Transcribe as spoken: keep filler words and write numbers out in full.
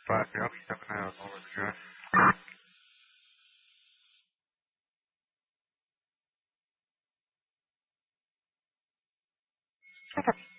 Five, yep, stepping out over the jet. Okay.